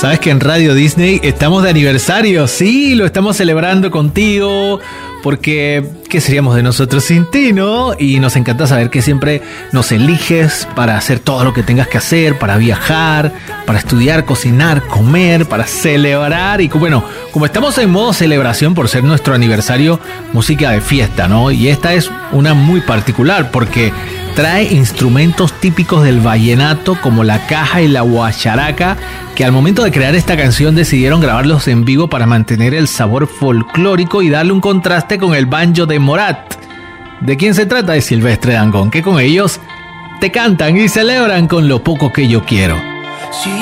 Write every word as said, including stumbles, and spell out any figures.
Sabes que en Radio Disney estamos de aniversario, sí, lo estamos celebrando contigo, porque ¿qué seríamos de nosotros sin ti, no? Y nos encanta saber que siempre nos eliges para hacer todo lo que tengas que hacer, para viajar, para estudiar, cocinar, comer, para celebrar. Y bueno, como estamos en modo celebración por ser nuestro aniversario, música de fiesta, ¿no? Y esta es una muy particular porque trae instrumentos típicos del vallenato como la caja y la guacharaca, que al momento de crear esta canción decidieron grabarlos en vivo para mantener el sabor folclórico y darle un contraste con el banjo de Morat. ¿De quién se trata? De Silvestre Dangond, que con ellos te cantan y celebran con Lo Poco Que Yo Quiero.